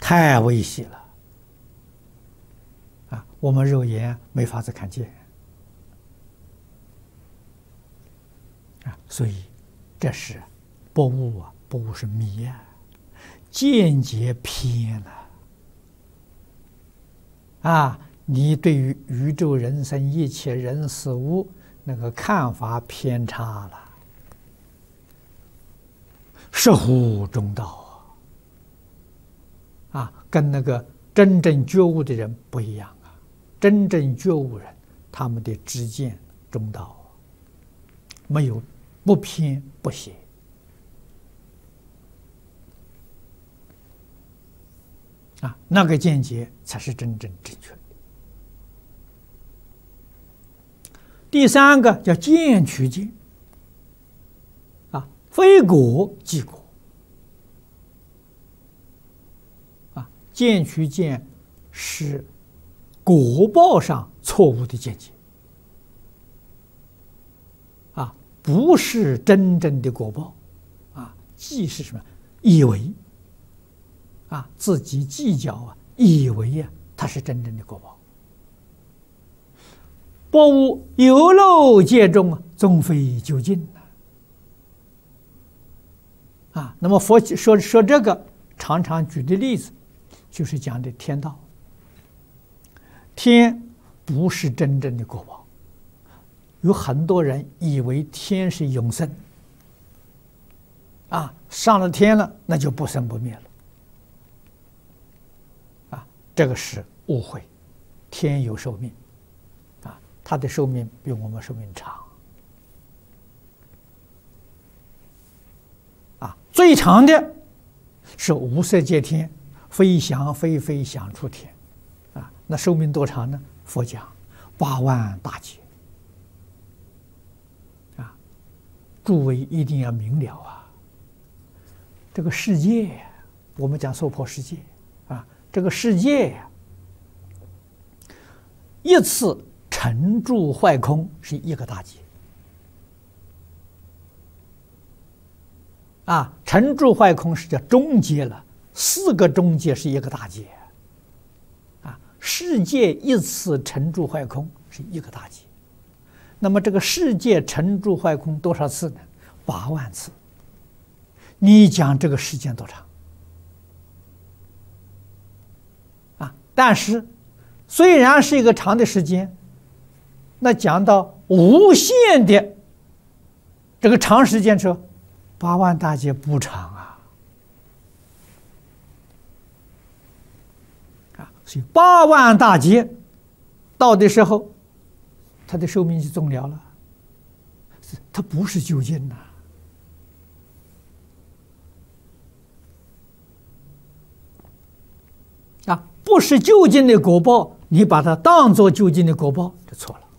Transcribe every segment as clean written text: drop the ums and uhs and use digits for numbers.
太微细了啊，我们肉眼没法子看见啊，所以这是不悟啊，不悟是迷啊，见解偏了啊，你对于宇宙人生一切人事物那个看法偏差了，失乎中道啊，跟那个真正觉悟的人不一样啊！真正觉悟人，他们的知见中道，没有不偏不邪啊，那个见解才是真正正确的。第三个叫见取见啊，非果即果啊，见取见是果报上错误的见解啊，不是真正的果报啊，即是什么？以为啊，自己计较啊，以为啊，它是真正的果报。不悟有漏界中啊，终非究竟啊。那么佛说这个，常常举的例子，就是讲的天道。天不是真正的果报，有很多人以为天是永生啊，上了天了，那就不生不灭了啊，这个是误会。天有寿命。它的寿命比我们寿命长啊，最长的是无色界天，非想非非想出天啊，那寿命多长呢？佛讲8万大劫啊，诸位一定要明了啊，这个世界，我们讲娑婆世界啊，这个世界呀，一次成住坏空是一个大劫啊，成住坏空是叫中劫了，4个中劫是一个大劫啊，世界一次成住坏空是一个大劫，那么这个世界成住坏空多少次呢？8万次。你讲这个时间多长啊？但是虽然是一个长的时间，那讲到无限的这个长时间说，8万大劫不长啊！所以8万大劫到的时候，他的寿命就终了了，他不是究竟啊，不是究竟的果报，你把它当作究竟的果报，就错了。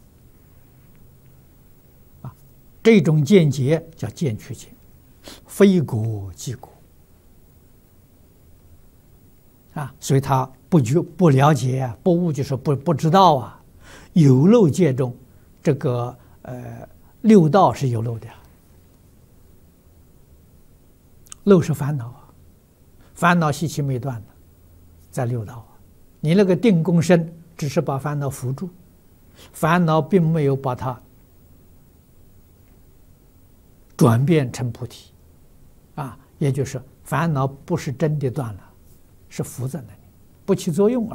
这种见解叫见取见，非果即果啊，所以他不了解啊，不悟就是不知道啊。有漏界中，这个六道是有漏的，漏是烦恼啊，烦恼习气没断的，在六道啊。你那个定功身只是把烦恼扶住，烦恼并没有把它转变成菩提啊，也就是烦恼不是真的断了，是浮在那里，不起作用